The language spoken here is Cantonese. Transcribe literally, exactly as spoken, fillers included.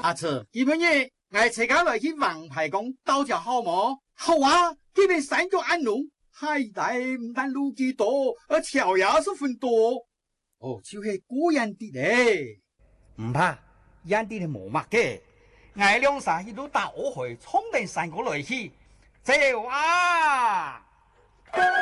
阿次，今晡日我车家来去王牌宫斗条好么？好啊，这边山脚安农，海带唔但路几多，而条也是分多。哦，就是古人的嘞。 唔怕，人哋係冇乜嘅。我兩山一路打我去，衝定山過來去，走啊！